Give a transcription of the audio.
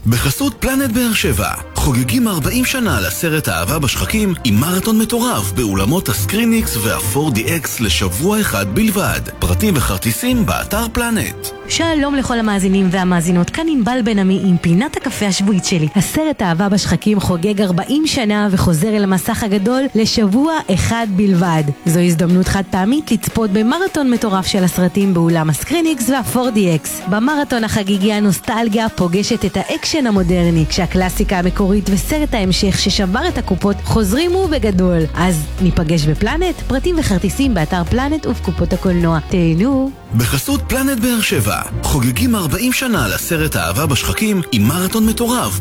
בחסות פלנט באר שבע, חוגגים 40 שנה לסרט אהבה בשחקים עם מרתון מטורף באולמות הסקריניקס וה-4DX לשבוע אחד בלבד. פרטים וכרטיסים באתר פלנט. שלום לכל המאזינים והמאזינות, כאן ענבל בן עמי עם פינת הקפה השבועית שלי. הסרט אהבה בשחקים חוגג 40 שנה וחוזר אל המסך הגדול לשבוע אחד בלבד. זו הזדמנות חד פעמית לצפות במרתון מטורף של הסרטים באולם הסקריניקס וה-4DX. במרתון החגיגי הנוסטלגיה פוגשת את האקשן המודרני, כשהקלאסיקה המקורית וסרט ההמשך ששבר את הקופות חוזרים ובגדול. אז ניפגש בפלנט, פרטים וכרטיסים באתר פלנט ובקופות הקולנוע. תהנו. בחסות פלנט באר שבע, חוגגים 40 שנה לסרט אהבה בשחקים עם מרתון מטורף